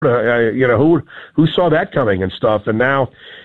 Who saw that coming and stuff? And now,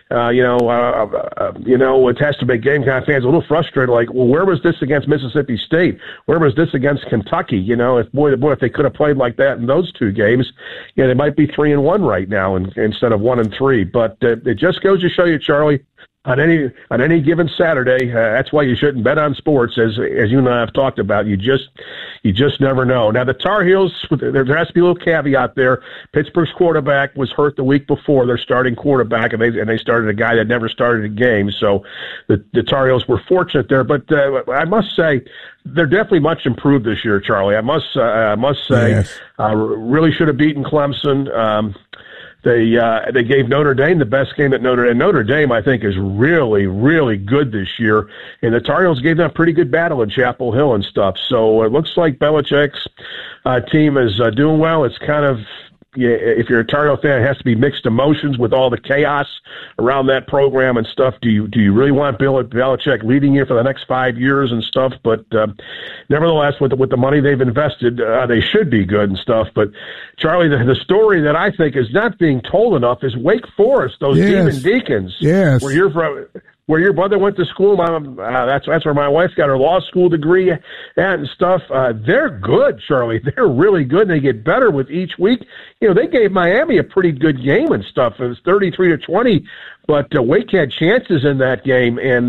it has to make Gamecock fans a little frustrated. Like, well, where was this against Mississippi State? Where was this against Kentucky? If they could have played like that in those two games, they might be 3-1 right now instead of 1-3. But it just goes to show you, Charlie. On any given Saturday, that's why you shouldn't bet on sports, as you and I have talked about. You just never know. Now the Tar Heels, there has to be a little caveat there. Pittsburgh's quarterback was hurt the week before, their starting quarterback, and they started a guy that never started a game. So the Tar Heels were fortunate there. But I must say, they're definitely much improved this year, Charlie. I must say, yes. Really should have beaten Clemson. They gave Notre Dame the best game at Notre Dame. Notre Dame, I think, is really, really good this year. And the Tar Heels gave them a pretty good battle in Chapel Hill and stuff. So it looks like Belichick's team is doing well. It's kind of, if you're a Tar Heel fan, it has to be mixed emotions with all the chaos around that program and stuff. Do you really want Bill Belichick leading you for the next 5 years and stuff? But nevertheless, with the money they've invested, they should be good and stuff. But Charlie, the story that I think is not being told enough is Wake Forest, those Demon Deacons. Yes. Where your brother went to school, that's where my wife got her law school degree and stuff. They're good, Charlie. They're really good, and they get better with each week. They gave Miami a pretty good game and stuff. It was 33-20, but Wake had chances in that game and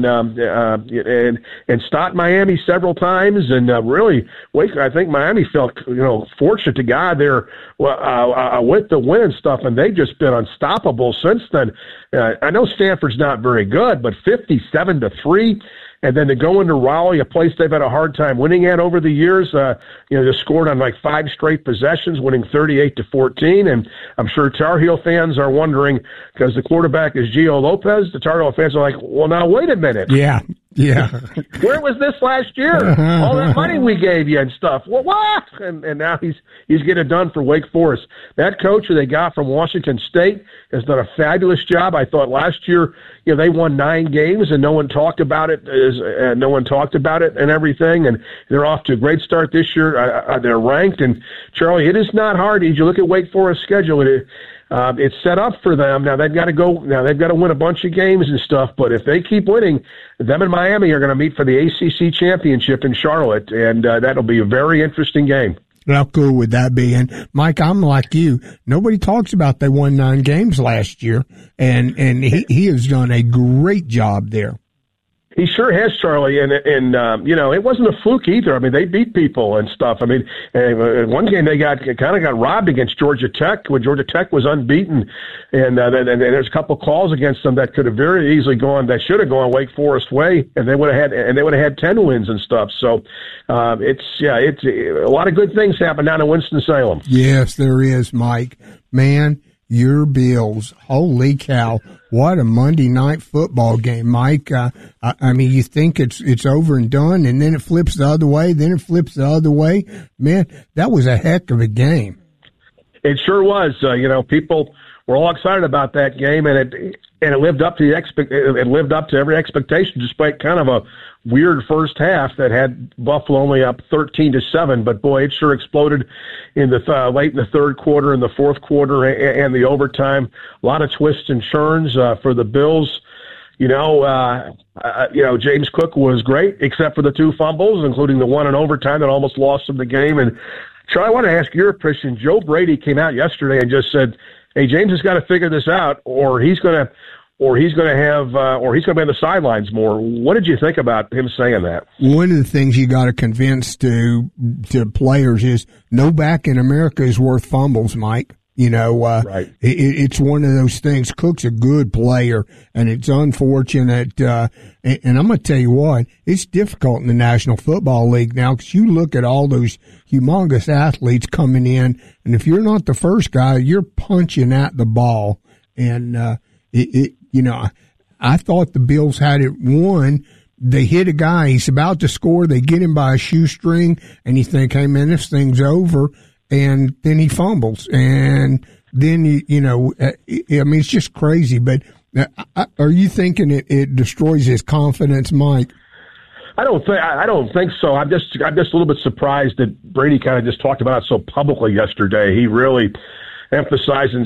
stopped Miami several times. And really, Wake, I think Miami felt fortunate to God there with the win and stuff, and they've just been unstoppable since then. I know Stanford's not very good, but 57-3. And then to go into Raleigh, a place they've had a hard time winning at over the years, they scored on like 5 straight possessions, winning 38-14. And I'm sure Tar Heel fans are wondering, because the quarterback is Gio Lopez, the Tar Heel fans are like, well, now wait a minute. Yeah. Where was this last year? All that money we gave you and stuff. Well, what? And now he's getting it done for Wake Forest. That coach who they got from Washington State has done a fabulous job. I thought last year, they won 9 games and no one talked about it. And everything. And they're off to a great start this year. They're ranked. And Charlie, it is not hard. As you look at Wake Forest's schedule, it's set up for them. Now they've got to win a bunch of games and stuff, but if they keep winning, them and Miami are going to meet for the ACC championship in Charlotte, and that'll be a very interesting game. How cool would that be? And Mike, I'm like you. Nobody talks about they won 9 games last year, and he has done a great job there. He sure has, Charlie, and it wasn't a fluke either. I mean, they beat people and stuff. I mean, in one game they got robbed against Georgia Tech when Georgia Tech was unbeaten, and there's a couple calls against them that could have very easily that should have gone Wake Forest way, and they would have had 10 wins and stuff. So it's a lot of good things happen down in Winston-Salem. Yes, there is, Mike. Man, your Bills, holy cow. What a Monday night football game, Mike. I mean, you think it's over and done, and then it flips the other way, Man, that was a heck of a game. It sure was. People were all excited about that game, and it lived up to every expectation, despite kind of a weird first half that had Buffalo only up 13-7. But boy, it sure exploded in the late in the third quarter, and the fourth quarter, and the overtime. A lot of twists and turns for the Bills. James Cook was great, except for the 2 fumbles, including the one in overtime that almost lost him the game. And Charlie, I want to ask your opinion. Joe Brady came out yesterday and just said, "Hey, James has got to figure this out, or he's going to be on the sidelines more." What did you think about him saying that? One of the things you got to convince to players is no back in America is worth fumbles, Mike. Right. It's one of those things. Cook's a good player, and it's unfortunate. And I'm going to tell you what, it's difficult in the National Football League now, because you look at all those humongous athletes coming in, and if you're not the first guy, you're punching at the ball. And I thought the Bills had it won. They hit a guy, he's about to score, they get him by a shoestring, and you think, hey man, this thing's over. And then he fumbles, and then it's just crazy. But are you thinking it destroys his confidence, Mike? I don't think so. I'm just a little bit surprised that Brady kind of just talked about it so publicly yesterday. He really emphasized and